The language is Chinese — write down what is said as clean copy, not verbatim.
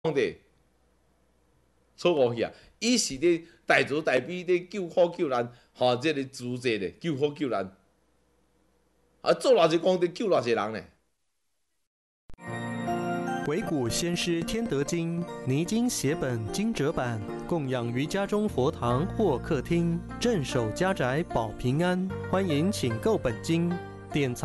皇帝错误去啊！伊是咧大慈大悲咧救苦救难，即个主者咧救苦救难，做偌济皇帝救偌济人呢？ 惟古先师天德经泥经写本经折版，供养于家中佛堂或客厅，镇守家宅保平安。欢迎请购本经，典藏